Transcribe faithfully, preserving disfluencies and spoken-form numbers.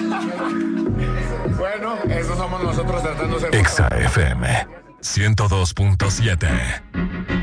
Bueno, eso somos nosotros tratando de ser. Exa F M ciento dos punto siete.